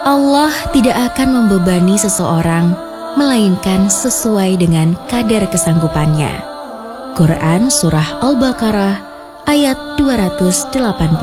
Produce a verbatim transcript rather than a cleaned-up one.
Allah tidak akan membebani seseorang, melainkan sesuai dengan kadar kesanggupannya. Quran Surah Al-Baqarah ayat dua ratus delapan puluh.